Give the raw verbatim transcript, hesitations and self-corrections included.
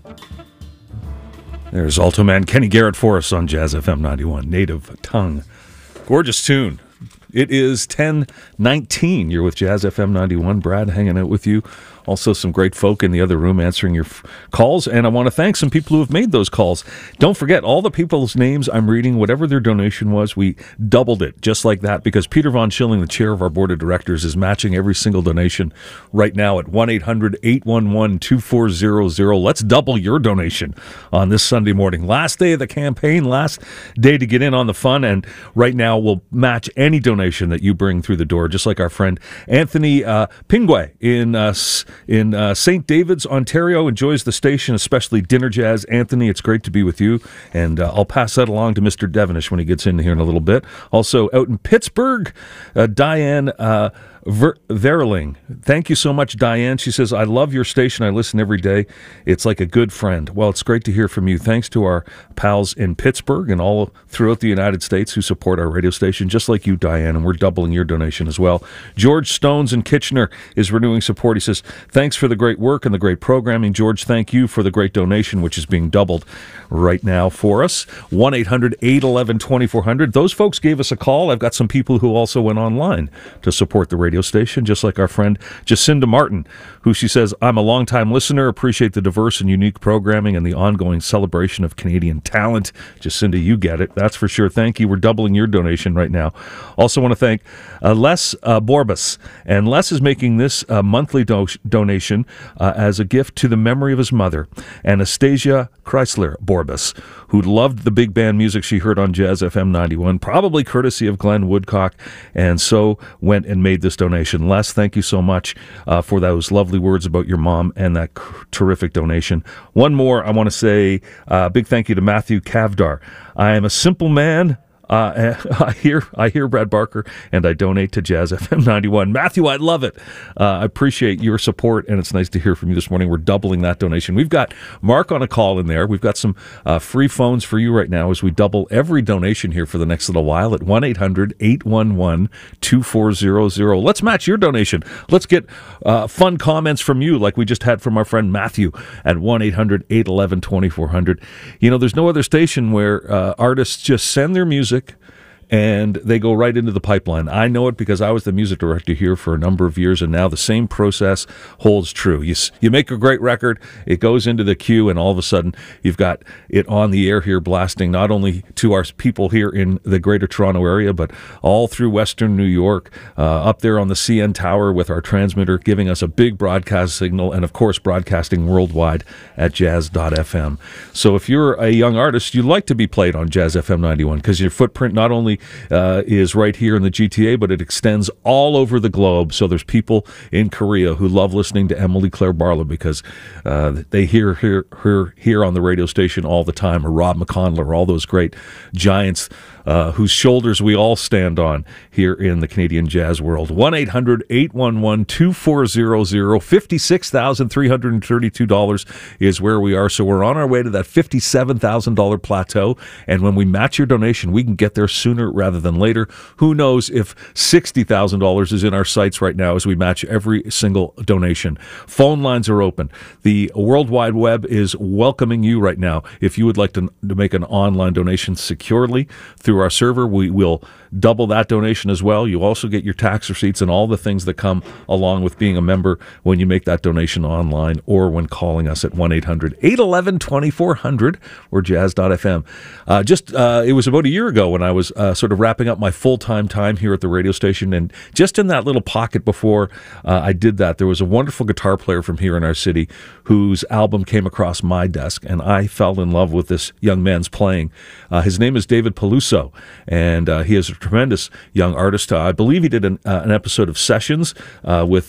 There's alto man Kenny Garrett for us on Jazz F M ninety-one, Native Tongue. Gorgeous tune. It is ten nineteen. You're with Jazz F M ninety-one. Brad hanging out with you. Also some great folk in the other room answering your f- calls. And I want to thank some people who have made those calls. Don't forget, all the people's names I'm reading, whatever their donation was, we doubled it just like that because Peter Von Schilling, the chair of our board of directors, is matching every single donation right now at one eight hundred eight one one two four zero zero. Let's double your donation on this Sunday morning. Last day of the campaign, last day to get in on the fun. And right now we'll match any donation that you bring through the door, just like our friend Anthony uh, Pingwe in uh, in uh, Saint David's, Ontario, enjoys the station, especially Dinner Jazz. Anthony, it's great to be with you, and uh, I'll pass that along to Mister Devenish when he gets in here in a little bit. Also out in Pittsburgh, uh, Diane uh, Ver- Verling. Thank you so much, Diane. She says, I love your station. I listen every day. It's like a good friend. Well, it's great to hear from you. Thanks to our pals in Pittsburgh and all throughout the United States who support our radio station, just like you, Diane, and we're doubling your donation as well. George Stones in Kitchener is renewing support. He says, thanks for the great work and the great programming. George, thank you for the great donation, which is being doubled right now for us. one eight hundred eight one one two four zero zero. Those folks gave us a call. I've got some people who also went online to support the radio station, just like our friend Jacinda Martin, who she says, I'm a longtime listener, appreciate the diverse and unique programming and the ongoing celebration of Canadian talent. Jacinda, you get it. That's for sure. Thank you. We're doubling your donation right now. Also want to thank uh, Les uh, Borbas. And Les is making this uh, monthly do- donation uh, as a gift to the memory of his mother, Anastasia Chrysler Borbas, who loved the big band music she heard on Jazz F M ninety-one, probably courtesy of Glenn Woodcock, and so went and made this donation. Les, thank you so much uh, for those lovely words about your mom and that c- terrific donation. One more, I want to say a uh, big thank you to Matthew Kavdar. I am a simple man. Uh, I hear I hear Brad Barker, and I donate to Jazz F M ninety-one. Matthew, I love it. Uh, I appreciate your support, and it's nice to hear from you this morning. We're doubling that donation. We've got Mark on a call in there. We've got some uh, free phones for you right now as we double every donation here for the next little while at one eight hundred eight one one two four zero zero. Let's match your donation. Let's get uh, fun comments from you like we just had from our friend Matthew at one eight hundred eight one one two four zero zero. You know, there's no other station where uh, artists just send their music and they go right into the pipeline. I know it because I was the music director here for a number of years, and now the same process holds true. You you make a great record, it goes into the queue, and all of a sudden you've got it on the air here blasting not only to our people here in the Greater Toronto Area, but all through Western New York, uh, up there on the C N Tower with our transmitter, giving us a big broadcast signal, and of course broadcasting worldwide at jazz dot f m. So if you're a young artist, you'd like to be played on Jazz F M ninety-one because your footprint not only Uh, is right here in the G T A, but it extends all over the globe. So there's people in Korea who love listening to Emily Claire Barlow because uh, they hear her hear, hear on the radio station all the time, or Rob McConnell, or all those great giants uh, whose shoulders we all stand on here in the Canadian jazz world. one eight hundred eight one one two four zero zero. fifty-six thousand three hundred thirty-two dollars is where we are. So we're on our way to that fifty-seven thousand dollars plateau. And when we match your donation, we can get there sooner rather than later. Who knows if sixty thousand dollars is in our sights right now as we match every single donation. Phone lines are open. The World Wide Web is welcoming you right now. If you would like to, to make an online donation securely through our server, we will double that donation as well. You also get your tax receipts and all the things that come along with being a member when you make that donation online or when calling us at one eight hundred eight one one two four zero zero or jazz dot f m. Uh, just, uh, it was about a year ago when I was uh, sort of wrapping up my full-time time here at the radio station, and just in that little pocket before uh, I did that, there was a wonderful guitar player from here in our city whose album came across my desk, and I fell in love with this young man's playing. Uh, his name is David Peluso, and uh, he is a tremendous young artist. Uh, I believe he did an, uh, an episode of Sessions uh, with